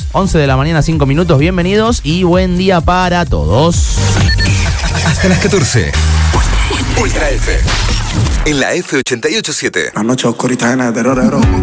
11 de la mañana, 5 minutos. Bienvenidos y buen día para todos. Hasta las 14. Ultra F. En la F88.7. La noche oscurita llena de terror.